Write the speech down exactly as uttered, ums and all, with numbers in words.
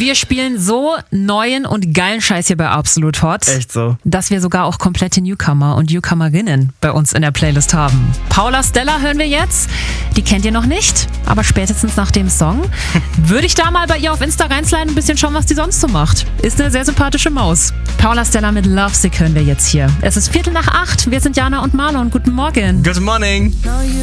Wir spielen so neuen und geilen Scheiß hier bei Absolut Hot. Echt so. Dass wir sogar auch komplette Newcomer und Newcomerinnen bei uns in der Playlist haben. Paula Stella hören wir jetzt. Die kennt ihr noch nicht, aber spätestens nach dem Song würde ich da mal bei ihr auf Insta reinsliden und ein bisschen schauen, was die sonst so macht. Ist eine sehr sympathische Maus. Paula Stella mit Lovesick hören wir jetzt hier. Es ist Viertel nach acht. Wir sind Jana und Marlon. Guten Morgen. Good morning.